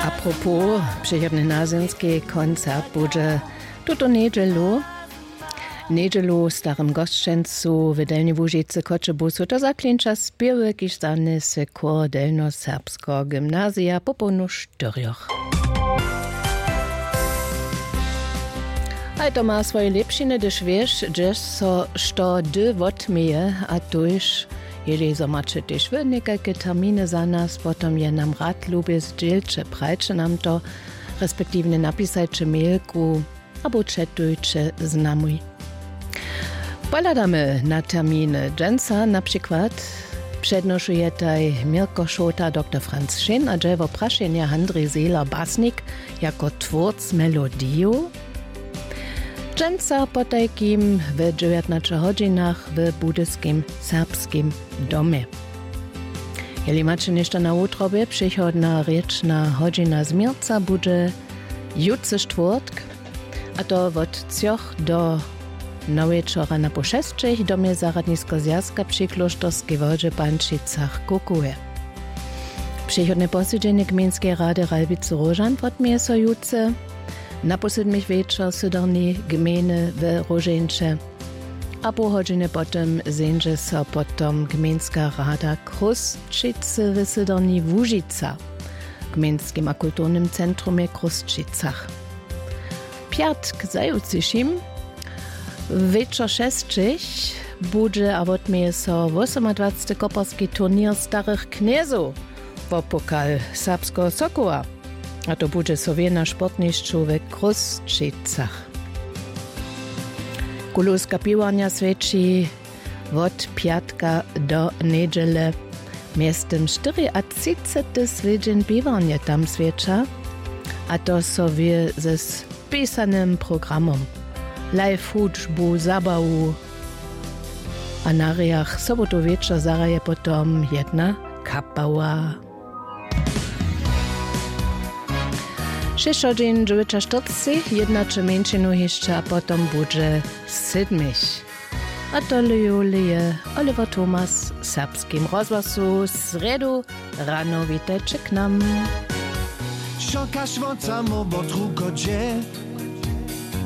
Apropos, przychodny nazinski koncert będzie tuto niedzielu. Niedzielu w starym goszczęcu w Delnej Łużycy Koczebusu to zaklinča spiewy, kiż zany se kor Delno-Serbsko gimnazja po ponu Štyrjoch. A to ma swoje lepšiny, gdyż wiesz, što dy wotmieje, a tuż, jeżeli zobaczy też wy niekajkie terminy za nas, potom je nam rad lubię zdzielče, prajče nam to, respektywnie napisajcie mailku, albo chatujcie z nami. Poladamy na terminy. Dżęca na przykład przednoszuje taj Mirko Szota, dr Franz Schyn, a dziewo praszenia Handry Seeler-Basnik jako twórc melodiju. Dżęca po tajkim w 19 godzinach w budyskim serbskim domie. Jeżeli macie jeszcze na utrobie, przychodna rieczna godzina zmierca będzie jutce czwartk, a to od 3 do na wieczora na po 6 domie Zaradnisko Zjazka przy Klosztorskiej Wodzie Pančicach kukuje. Przychodne posiedzenie Gminskiej Rady Ralbice-Rożan odmieje so jutce. Na po 7 wieczor sydorni gminy w Rożeńcze, a po godziny potem zędzie so potom Gminska Rada Kruszczycy w sydorni Łużyca, Gminskim a Kulturnym Centrumie Kruszczycach. Piatk zajutrzyjszym wieczor 6 będzie, a odmieje so 28. koparski turnier starych kniezów po pokal serbskiego Sokoła. A to będzie Sowjena Sportniszczu w Kruszczycach. Kuluska piłania świeci od piatka do niedziele. Miestem 34 swiedzień piwania tam świecza, a to sobie ze spisanym programom. Live hudżbu, zabawu, a na riach sobotu wieczor zaraje potom jedna kapała. 6:49, jedna czy mniejszinu jeszcze, a potem będzie 7. A to Leje Oliver Thomas w serbskim rozgłosu sredu rano witajcie k nam. Szoka szwoca mu bo trukodzie.